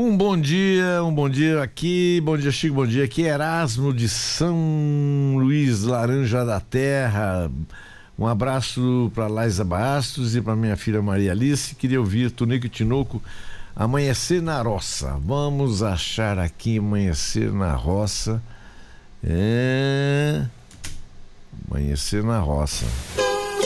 Um bom dia aqui, bom dia Chico, bom dia aqui, Erasmo de São Luís, Laranja da Terra. Um abraço para Laisa Bastos e para minha filha Maria Alice. Queria ouvir Tunico e Tinoco, Amanhecer na Roça. Vamos achar aqui Amanhecer na Roça. Amanhecer na Roça.